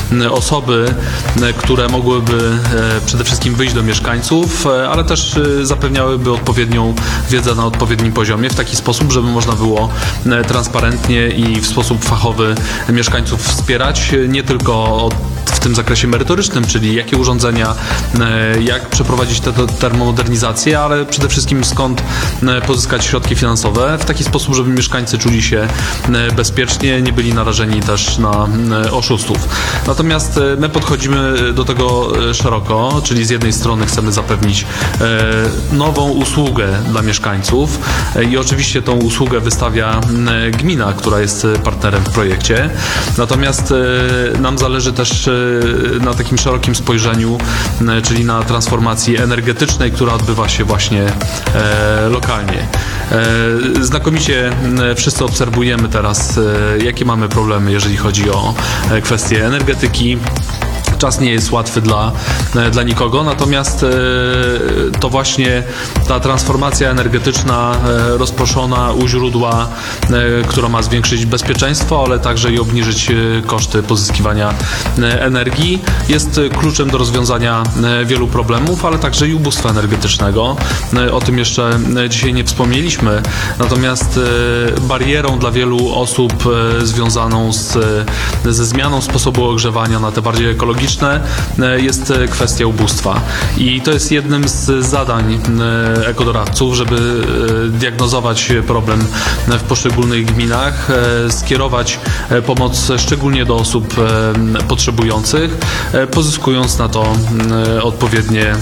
osoby, które mogłyby przede wszystkim wyjść do mieszkańców, ale też zapewniałyby odpowiednią wiedzę na odpowiednim poziomie w taki sposób, żeby można było transparentnie i w sposób fachowy mieszkańców wspierać, nie tylko w tym zakresie merytorycznym, czyli jakie urządzenia, jak przeprowadzić tę termomodernizację, ale przede wszystkim skąd pozyskać środki finansowe w taki sposób, żeby mieszkańcy czuli się bezpiecznie, nie byli narażeni też na oszustów. Natomiast my podchodzimy do tego szeroko, czyli z jednej strony chcemy zapewnić nową usługę dla mieszkańców i oczywiście tą usługę wystawia gmina, która jest partnerem w projekcie. Natomiast nam zależy też na takim szerokim spojrzeniu, czyli na transformacji energetycznej, która odbywa się właśnie lokalnie. Znakomicie wszyscy obserwujemy teraz, jakie mamy problemy, jeżeli chodzi o kwestie energetyki. Czas nie jest łatwy dla nikogo, natomiast to właśnie ta transformacja energetyczna rozproszona u źródła, która ma zwiększyć bezpieczeństwo, ale także i obniżyć koszty pozyskiwania energii, jest kluczem do rozwiązania wielu problemów, ale także i ubóstwa energetycznego. O tym jeszcze dzisiaj nie wspomnieliśmy, natomiast barierą dla wielu osób związaną ze zmianą sposobu ogrzewania na te bardziej ekologiczne jest kwestia ubóstwa. I to jest jednym z zadań ekodoradców, żeby diagnozować problem w poszczególnych gminach, skierować pomoc szczególnie do osób potrzebujących, pozyskując na to odpowiednie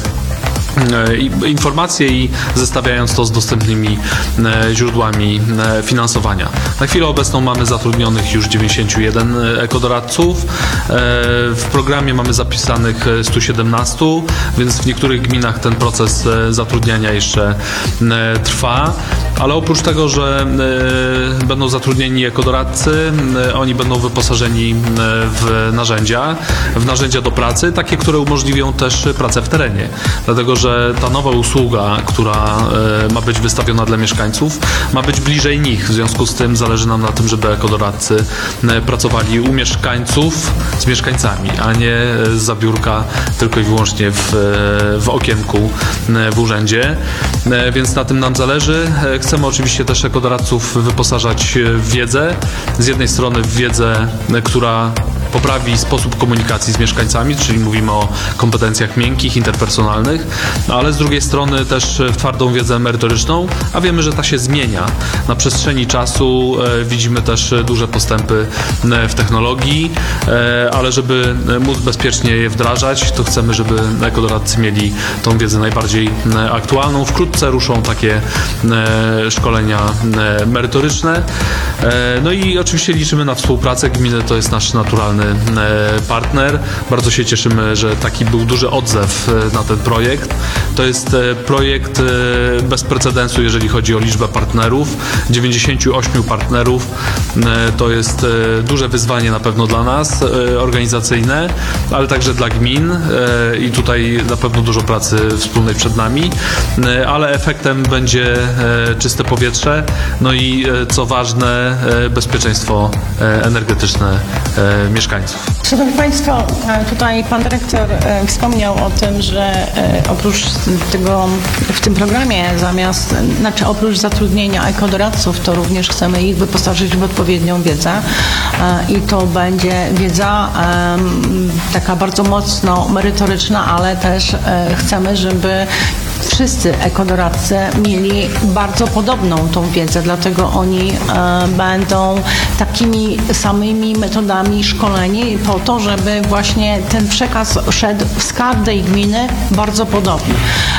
informacje i zestawiając to z dostępnymi źródłami finansowania. Na chwilę obecną mamy zatrudnionych już 91 ekodoradców. W programie mamy zapisanych 117, więc w niektórych gminach ten proces zatrudniania jeszcze trwa, ale oprócz tego, że będą zatrudnieni ekodoradcy, oni będą wyposażeni w narzędzia do pracy, takie, które umożliwią też pracę w terenie. Dlatego, że ta nowa usługa, która ma być wystawiona dla mieszkańców, ma być bliżej nich. W związku z tym zależy nam na tym, żeby ekodoradcy pracowali u mieszkańców z mieszkańcami, a nie zza biurka tylko i wyłącznie w okienku w urzędzie. Więc na tym nam zależy. Chcemy oczywiście też ekodoradców wyposażać w wiedzę. Z jednej strony w wiedzę, która poprawi sposób komunikacji z mieszkańcami, czyli mówimy o kompetencjach miękkich, interpersonalnych, ale z drugiej strony też w twardą wiedzę merytoryczną, a wiemy, że ta się zmienia. Na przestrzeni czasu widzimy też duże postępy w technologii, ale żeby móc bezpiecznie je wdrażać, to chcemy, żeby ekodoradcy mieli tą wiedzę najbardziej aktualną. Wkrótce ruszą takie szkolenia merytoryczne. No i oczywiście liczymy na współpracę. Gminy to jest nasz naturalny partner. Bardzo się cieszymy, że taki był duży odzew na ten projekt. To jest projekt bez precedensu, jeżeli chodzi o liczbę partnerów. 98 partnerów. To jest duże wyzwanie na pewno dla nas, organizacyjne, ale także dla gmin i tutaj na pewno dużo pracy wspólnej przed nami, ale efektem będzie czyste powietrze, no i co ważne, bezpieczeństwo energetyczne mieszkańców. Szanowni Państwo, tutaj Pan Dyrektor wspomniał o tym, że oprócz tego w tym programie oprócz zatrudnienia ekodoradców, to również chcemy ich wyposażyć w odpowiednią wiedzę i to będzie wiedza taka bardzo mocno merytoryczna, ale też chcemy, żeby wszyscy ekodoradcy mieli bardzo podobną tą wiedzę, dlatego oni będą takimi samymi metodami szkoleni po to, żeby właśnie ten przekaz szedł z każdej gminy bardzo podobny.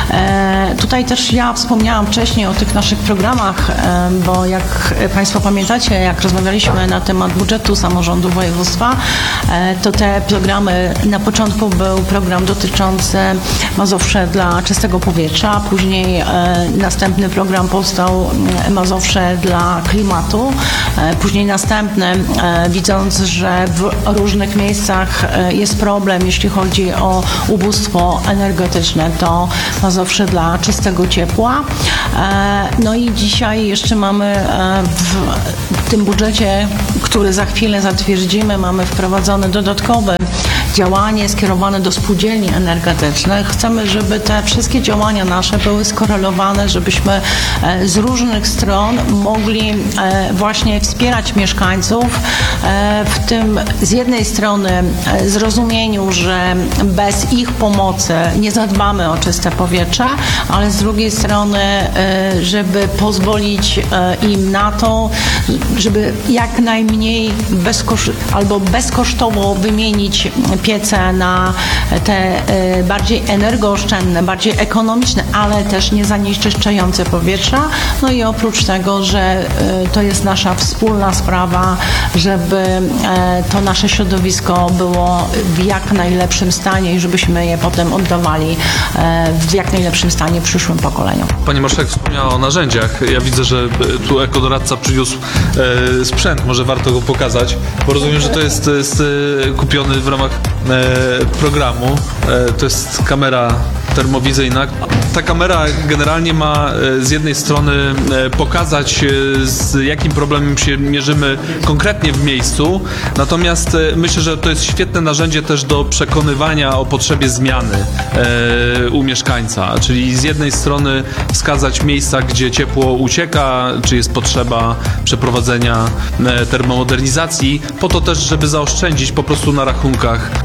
Tutaj też ja wspomniałam wcześniej o tych naszych programach, bo jak Państwo pamiętacie, jak rozmawialiśmy na temat budżetu samorządu województwa, to te programy, na początku był program dotyczący Mazowsze dla czystego powietrza, później następny program powstał Mazowsze dla klimatu, później następny, widząc, że w różnych miejscach jest problem, jeśli chodzi o ubóstwo energetyczne, to Mazowsze dla czystego ciepła. No i dzisiaj jeszcze mamy w tym budżecie, który za chwilę zatwierdzimy, mamy wprowadzony dodatkowy działanie skierowane do spółdzielni energetycznych. Chcemy, żeby te wszystkie działania nasze były skorelowane, żebyśmy z różnych stron mogli właśnie wspierać mieszkańców w tym z jednej strony zrozumieniu, że bez ich pomocy nie zadbamy o czyste powietrze, ale z drugiej strony, żeby pozwolić im na to, żeby jak najmniej bezkosztowo wymienić piece na te bardziej energooszczędne, bardziej ekonomiczne, ale też nie zanieczyszczające powietrza. No i oprócz tego, że to jest nasza wspólna sprawa, żeby to nasze środowisko było w jak najlepszym stanie i żebyśmy je potem oddawali w jak najlepszym stanie przyszłym pokoleniom. Pani marszałek wspomniała o narzędziach. Ja widzę, że tu ekodoradca przyniósł sprzęt. Może warto go pokazać, bo rozumiem, że to jest kupiony w ramach programu. To jest kamera termowizyjna. Ta kamera generalnie ma z jednej strony pokazać, z jakim problemem się mierzymy konkretnie w miejscu, natomiast myślę, że to jest świetne narzędzie też do przekonywania o potrzebie zmiany u mieszkańca, czyli z jednej strony wskazać miejsca, gdzie ciepło ucieka, czy jest potrzeba przeprowadzenia termomodernizacji, po to też, żeby zaoszczędzić po prostu na rachunkach